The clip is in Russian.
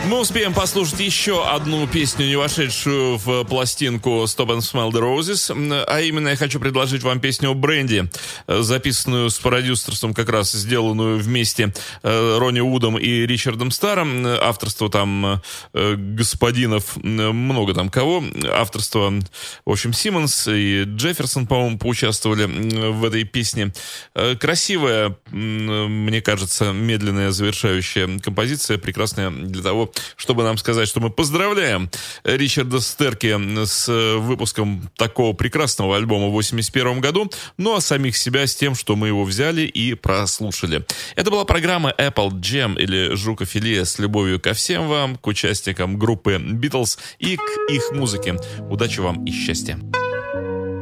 Мы успеем послушать еще одну песню, не вошедшую в пластинку Stop and Smell the Roses. А именно я хочу предложить вам песню о бренде, записанную с продюсерством, как раз сделанную вместе Ронни Вудом и Ричардом Старром. Авторство там господинов, много там кого. Авторство, в общем, Симмонс и Джефферсон, по-моему, поучаствовали в этой песне. Красивая, мне кажется, медленная завершающая композиция, прекрасная для того, чтобы нам сказать, что мы поздравляем Ричарда Стерки с выпуском такого прекрасного альбома в 1981 году, ну а самих себя с тем, что мы его взяли и прослушали. Это была программа Apple Jam или Жукофилия с любовью ко всем вам, к участникам группы Beatles и к их музыке. Удачи вам и счастья!